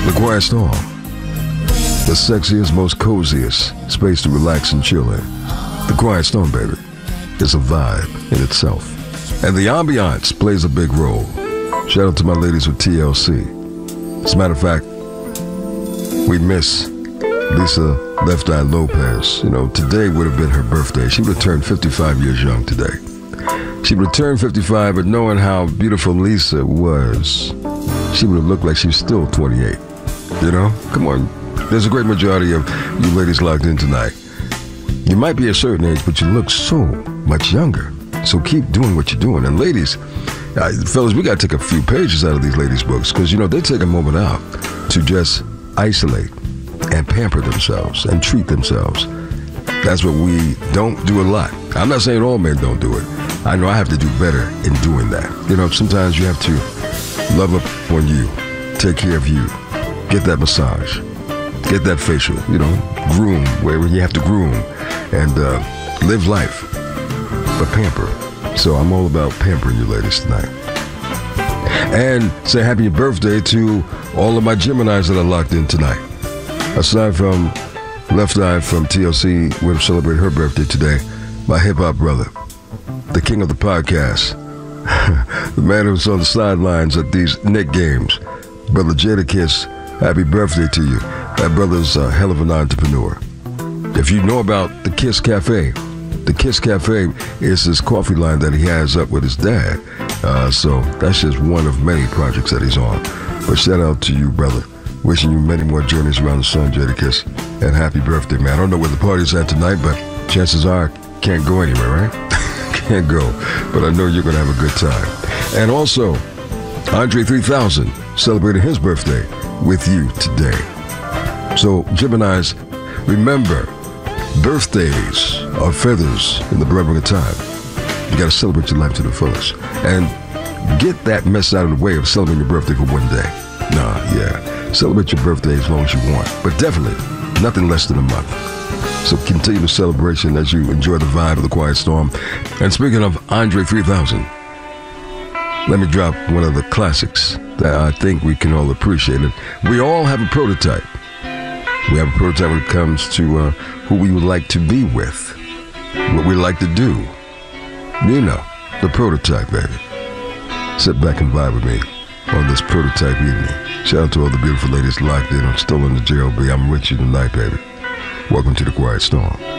The Quiet Storm. The sexiest, most coziest space to relax and chill in. The Quiet Storm, baby, is a vibe in itself. And the ambiance plays a big role. Shout out to my ladies with TLC. As a matter of fact, we miss Lisa Left Eye Lopez. You know, today would have been her birthday. She would have turned 55 years young today. She would have turned 55, but knowing how beautiful Lisa was, she would have looked like she was still 28. You know? Come on. There's a great majority of you ladies locked in tonight. You might be a certain age, but you look so much younger. So keep doing what you're doing. And ladies, fellas, we got to take a few pages out of these ladies' books because, you know, they take a moment out to just isolate and pamper themselves and treat themselves. That's what we don't do a lot. I'm not saying all men don't do it. I know I have to do better in doing that. You know, sometimes you have to love up on you, take care of you, get that massage, get that facial, you know, groom where you have to groom and live life, but pamper. So I'm all about pampering you ladies tonight. And say happy birthday to all of my Geminis that are locked in tonight. Aside from Left Eye from TLC, we'll celebrate her birthday today. My hip-hop brother, the king of the podcast, the man who's on the sidelines at these Knick games, Brother Jadakiss, happy birthday to you. That brother's a hell of an entrepreneur. If you know about the Kiss Cafe, the Kiss Cafe is his coffee line that he has up with his dad. So that's just one of many projects that he's on. But shout out to you, brother. Wishing you many more journeys around the sun, Jadakiss. And happy birthday, man. I don't know where the party's at tonight, but chances are can't go anywhere, right? Can't go. But I know you're going to have a good time. And also, Andre 3000 celebrating his birthday with you today. So, Geminis, remember, birthdays are feathers in the brother of time. You got to celebrate your life to the fullest. And get that mess out of the way of celebrating your birthday for one day. Celebrate your birthday as long as you want. But definitely, nothing less than a month. So continue the celebration as you enjoy the vibe of the Quiet Storm. And speaking of Andre 3000, let me drop one of the classics that I think we can all appreciate. And we all have a prototype. We have a prototype when it comes to who we would like to be with, what we like to do. You know, the prototype, baby. Sit back and vibe with me on this prototype evening. Shout out to all the beautiful ladies locked in. I'm still in the JLB. I'm with you tonight, baby. Welcome to the Quiet Storm.